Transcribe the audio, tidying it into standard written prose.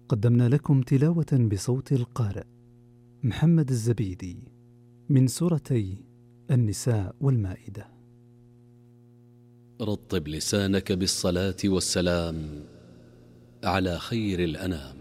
قدمنا لكم تلاوة بصوت القارئ محمد الزبيدي من سورتي النساء والمائدة. رطب لسانك بالصلاة والسلام على خير الأنام.